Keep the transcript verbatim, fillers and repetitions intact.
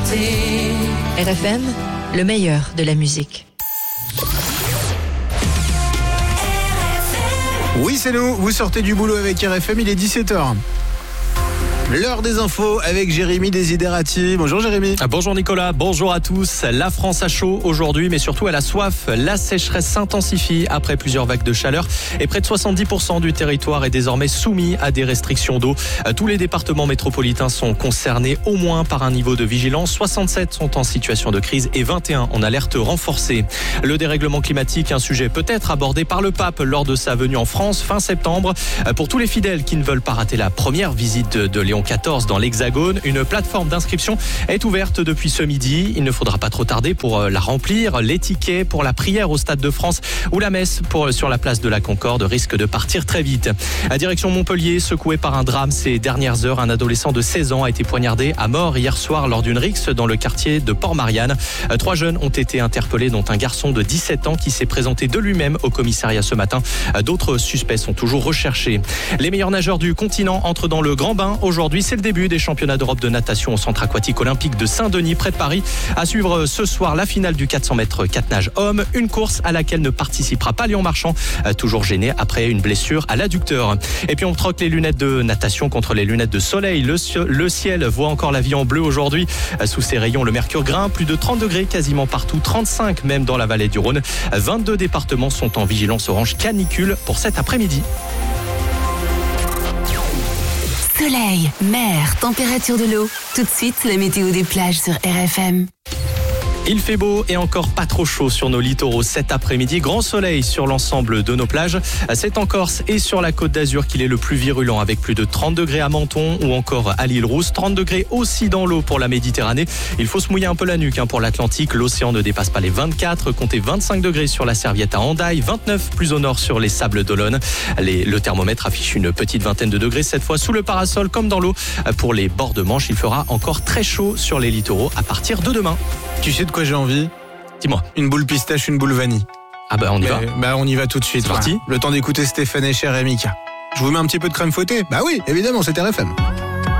chanter. R F M, le meilleur de la musique. Oui, c'est nous. Vous sortez du boulot avec R F M, il est dix-sept heures. L'heure des infos avec Jérémy Desiderati. Bonjour Jérémy. Bonjour Nicolas, bonjour à tous. La France a chaud aujourd'hui, mais surtout elle a soif. La sécheresse s'intensifie après plusieurs vagues de chaleur et près de soixante-dix pour cent du territoire est désormais soumis à des restrictions d'eau. Tous les départements métropolitains sont concernés au moins par un niveau de vigilance. soixante-sept sont en situation de crise et vingt et un en alerte renforcée. Le dérèglement climatique, un sujet peut-être abordé par le pape lors de sa venue en France fin septembre. Pour tous les fidèles qui ne veulent pas rater la première visite de Léon quatorze dans l'Hexagone, une plateforme d'inscription est ouverte depuis ce midi. Il ne faudra pas trop tarder pour la remplir. Les tickets pour la prière au Stade de France ou la messe pour, sur la place de la Concorde risquent de partir très vite. À direction Montpellier, secoué par un drame ces dernières heures, un adolescent de seize ans a été poignardé à mort hier soir lors d'une rixe dans le quartier de Port-Marianne. Trois jeunes ont été interpellés, dont un garçon de dix-sept ans qui s'est présenté de lui-même au commissariat ce matin. D'autres suspects sont toujours recherchés. Les meilleurs nageurs du continent entrent dans le grand bain aujourd'hui. C'est le début des championnats d'Europe de natation au centre aquatique olympique de Saint-Denis, près de Paris. À suivre ce soir, la finale du quatre cents mètres quatre nages hommes, une course à laquelle ne participera pas Léon Marchand, toujours gêné après une blessure à l'adducteur. Et puis on troque les lunettes de natation contre les lunettes de soleil. Le, le ciel voit encore la vie en bleu aujourd'hui. Sous ses rayons, le mercure grimpe, plus de trente degrés quasiment partout, trente-cinq même dans la vallée du Rhône. vingt-deux départements sont en vigilance orange canicule pour cet après-midi. Soleil, mer, température de l'eau. Tout de suite, la météo des plages sur R F M. Il fait beau et encore pas trop chaud sur nos littoraux cet après-midi. Grand soleil sur l'ensemble de nos plages. C'est en Corse et sur la Côte d'Azur qu'il est le plus virulent, avec plus de trente degrés à Menton ou encore à l'île Rousse. trente degrés aussi dans l'eau pour la Méditerranée. Il faut se mouiller un peu la nuque hein, pour l'Atlantique. L'océan ne dépasse pas les vingt-quatre. Comptez vingt-cinq degrés sur la Serviette à Hendaye. vingt-neuf plus au nord sur les Sables d'Olonne. Les, le thermomètre affiche une petite vingtaine de degrés cette fois sous le parasol comme dans l'eau. Pour les bords de Manche, il fera encore très chaud sur les littoraux à partir de demain. Tu sais de quoi j'ai envie? Dis-moi. Une boule pistache, une boule vanille. Ah bah on y bah, va. Bah on y va tout de suite. C'est parti. Le temps d'écouter Stéphane Echer et Mika. Je vous mets un petit peu de crème fouettée? Bah oui, évidemment, c'est R F M.